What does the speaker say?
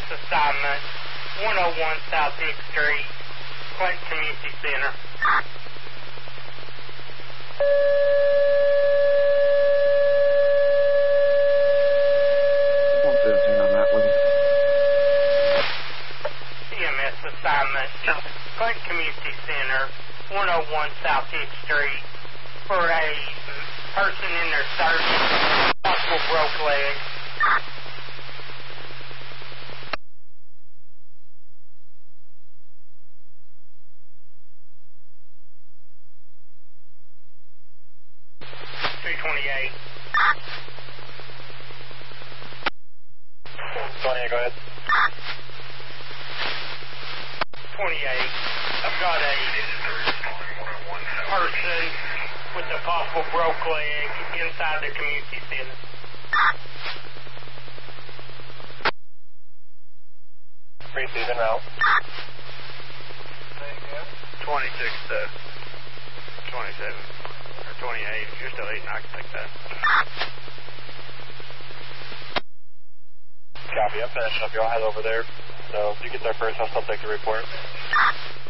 EMS assignment, 101 South 6th Street, Clinton Community Center. On that one. EMS assignment, Clinton Community Center, 101 South 6th Street, for a person in their 30s, possible broke leg. Go ahead. 28. I've got a person with a possible broke leg inside the community center. Receive en route. 26 to 27 or 28. If you're still eating, I can take that. Copy. I'm finishing up. Y'all head over there. So if you get there first, I'll still take the report.